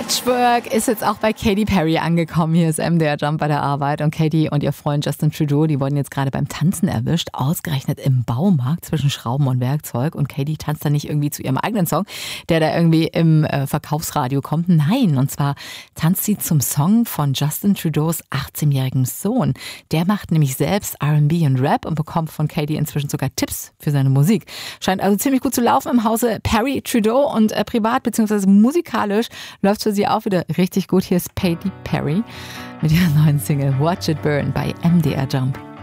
Patchwork ist jetzt auch bei Katy Perry angekommen. Hier ist MDR Jump bei der Arbeit. Und Katy und ihr Freund Justin Trudeau, die wurden jetzt gerade beim Tanzen erwischt. Ausgerechnet im Baumarkt zwischen Schrauben und Werkzeug. Und Katy tanzt da nicht irgendwie zu ihrem eigenen Song, der da irgendwie im Verkaufsradio kommt. Nein, und zwar tanzt sie zum Song von Justin Trudeaus 18-jährigem Sohn. Der macht nämlich selbst R&B und Rap und bekommt von Katy inzwischen sogar Tipps für seine Musik. Scheint also ziemlich gut zu laufen im Hause Perry Trudeau und privat bzw. musikalisch läuft für sie auch wieder richtig gut. Hier ist Katy Perry mit ihrer neuen Single Watch It Burn bei MDR Jump.